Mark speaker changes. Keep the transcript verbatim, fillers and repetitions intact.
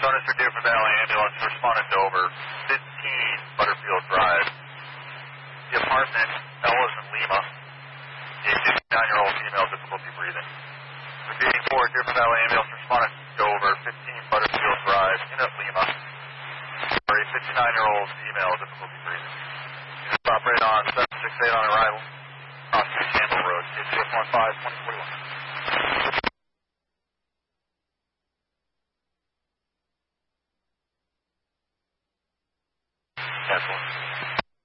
Speaker 1: Jonas or Deerfield Valley ambulance responded to over fifteen Butterfield Drive. The apartment, Ella's in Lima. The fifty-nine-year-old female, difficulty breathing. Repeating for Deerfield Valley ambulance responded to over fifteen Butterfield Drive, Unit Lima. For a fifty-nine-year-old female, difficulty breathing. Units operate on seven six eight on arrival. Cross Street, Campbell Road, K two F one five twenty forty-one. Cancel.